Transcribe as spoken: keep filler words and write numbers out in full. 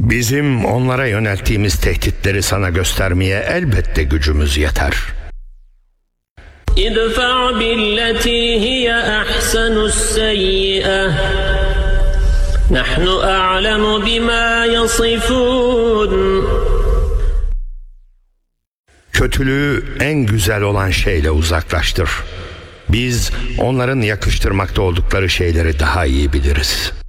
Bizim onlara yönelttiğimiz tehditleri sana göstermeye elbette gücümüz yeter. İdfa billeti hiye ahsenus seyyi'eh. Nahnu a'lemu bima yasifun. Kötülüğü en güzel olan şeyle uzaklaştır. Biz onların yakıştırmakta oldukları şeyleri daha iyi biliriz.